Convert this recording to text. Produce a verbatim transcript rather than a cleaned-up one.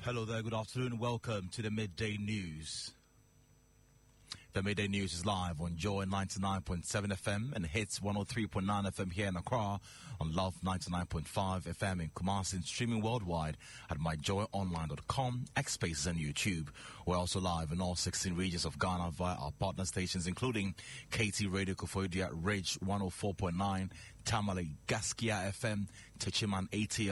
Hello there, good afternoon. Welcome to the Midday News. The Midday News is live on Joy ninety-nine point seven F M and hits one oh three point nine F M here in Accra, on Love ninety-nine point five F M in Kumasi, and streaming worldwide at my joy online dot com, X Spaces and YouTube. We're also live in all sixteen regions of Ghana via our partner stations, including K T Radio Koforidua Ridge one oh four point nine, Tamale Gaskia F M, Techiman A T